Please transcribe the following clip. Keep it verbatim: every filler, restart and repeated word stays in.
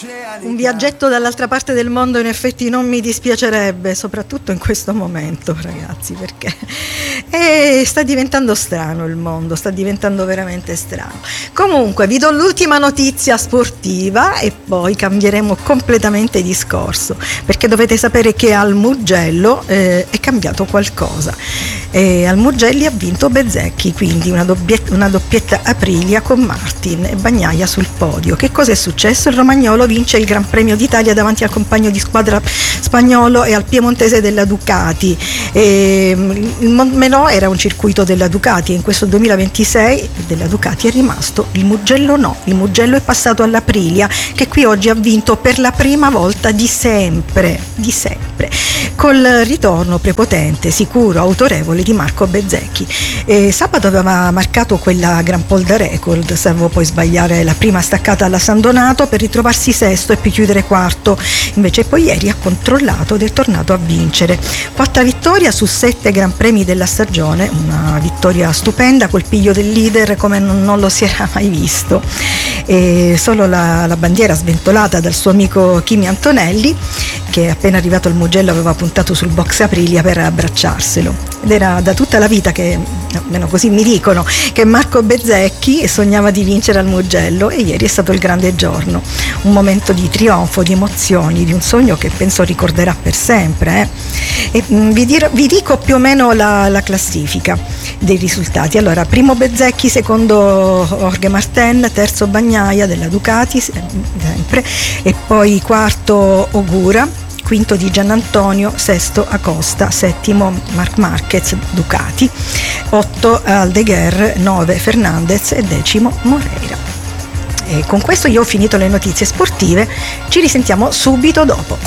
Un viaggetto dall'altra parte del mondo in effetti non mi dispiacerebbe, soprattutto in questo momento, ragazzi, perché eh, sta diventando strano il mondo, sta diventando veramente strano. Comunque vi do l'ultima notizia sportiva e poi cambieremo completamente discorso, perché dovete sapere che al Mugello eh, è cambiato qualcosa. E al Mugelli ha vinto Bezzecchi, quindi una doppietta, una doppietta Aprilia con Martin e Bagnaia sul podio. Che cosa è successo? Il romagnolo vince il Gran Premio d'Italia davanti al compagno di squadra spagnolo e al piemontese della Ducati. E il Montmelò era un circuito della Ducati e in questo duemilaventisei della Ducati è rimasto, il Mugello no, il Mugello è passato all'Aprilia, che qui oggi ha vinto per la prima volta di sempre, di sempre, col ritorno prepotente, sicuro, autorevole di Marco Bezzecchi. E sabato aveva marcato quella Gran Polda record, salvo poi sbagliare la prima staccata alla San Donato per ritrovarsi sesto e poi chiudere quarto. Invece poi ieri ha controllato ed è tornato a vincere. Quarta vittoria su sette Gran Premi della stagione, una vittoria stupenda, col piglio del leader come non, non lo si era mai visto. E solo la, la bandiera sventolata dal suo amico Kimi Antonelli, che appena arrivato al Mugello aveva puntato sul box Aprilia per abbracciarselo. Ed era da tutta la vita che, almeno così mi dicono, che Marco Bezzecchi sognava di vincere al Mugello e ieri è stato il grande giorno, un momento di trionfo, di emozioni, di un sogno che penso ricorderà per sempre. Eh. E, mh, vi, dir, vi dico più o meno la, la classifica dei risultati. Allora, primo Bezzecchi, secondo Jorge Martin, terzo Bagnaia della Ducati sempre, e poi quarto Ogura, quinto Di Giannantonio, sesto Acosta, settimo Marc Marquez Ducati, otto Aldeguer, nove Fernandez e decimo Moreira. E con questo io ho finito le notizie sportive, ci risentiamo subito dopo.